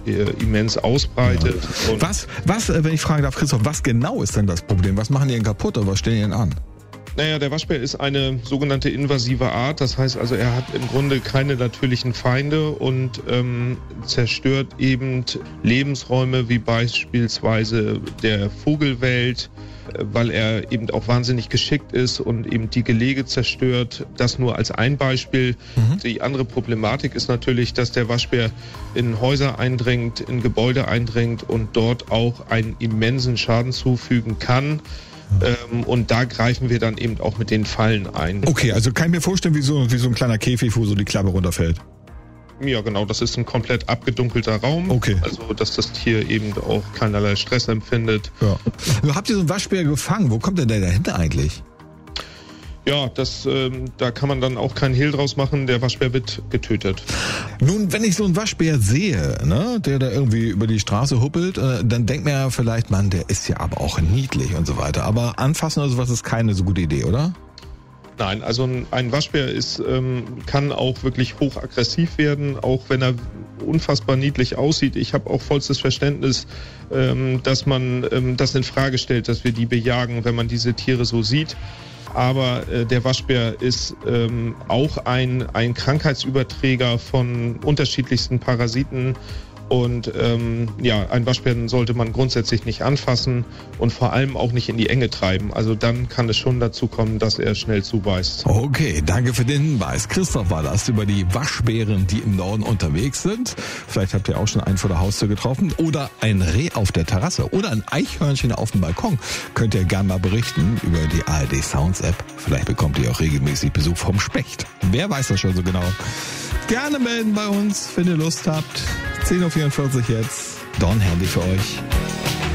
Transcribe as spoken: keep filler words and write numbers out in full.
äh, immens ausbreitet. Ja. Was, was, wenn ich fragen darf, Christoph, was genau ist denn das Problem? Was machen die denn kaputt oder was stellen die denn an? Naja, der Waschbär ist eine sogenannte invasive Art. Das heißt also, er hat im Grunde keine natürlichen Feinde und ähm, zerstört eben Lebensräume wie beispielsweise der Vogelwelt, weil er eben auch wahnsinnig geschickt ist und eben die Gelege zerstört. Das nur als ein Beispiel. Mhm. Die andere Problematik ist natürlich, dass der Waschbär in Häuser eindringt, in Gebäude eindringt und dort auch einen immensen Schaden zufügen kann. Ähm, und da greifen wir dann eben auch mit den Fallen ein. Okay, also kann ich mir vorstellen, wie so, wie so ein kleiner Käfig, wo so die Klappe runterfällt. Ja, genau, das ist ein komplett abgedunkelter Raum. Okay. Also, dass das Tier eben auch keinerlei Stress empfindet. Ja. Habt ihr so einen Waschbär gefangen? Wo kommt denn der dahinter eigentlich? Ja, das, ähm, da kann man dann auch keinen Hehl draus machen. Der Waschbär wird getötet. Nun, wenn ich so einen Waschbär sehe, ne, der da irgendwie über die Straße huppelt, äh, dann denkt man ja vielleicht, Mann, der ist ja aber auch niedlich und so weiter. Aber anfassen oder sowas ist keine so gute Idee, oder? Nein, also ein, ein Waschbär ist, ähm, kann auch wirklich hochaggressiv werden, auch wenn er unfassbar niedlich aussieht. Ich habe auch vollstes Verständnis, ähm, dass man ähm, das in Frage stellt, dass wir die bejagen, wenn man diese Tiere so sieht. Aber äh, der Waschbär ist ähm, auch ein, ein Krankheitsüberträger von unterschiedlichsten Parasiten. Und ähm, ja, einen Waschbären sollte man grundsätzlich nicht anfassen und vor allem auch nicht in die Enge treiben. Also dann kann es schon dazu kommen, dass er schnell zubeißt. Okay, danke für den Hinweis. Christoph war das über die Waschbären, die im Norden unterwegs sind. Vielleicht habt ihr auch schon einen vor der Haustür getroffen oder ein Reh auf der Terrasse oder ein Eichhörnchen auf dem Balkon. Könnt ihr gerne mal berichten über die A R D Sounds App. Vielleicht bekommt ihr auch regelmäßig Besuch vom Specht. Wer weiß das schon so genau? Gerne melden bei uns, wenn ihr Lust habt. zehn Uhr vierundvierzig jetzt. Don Handy für euch.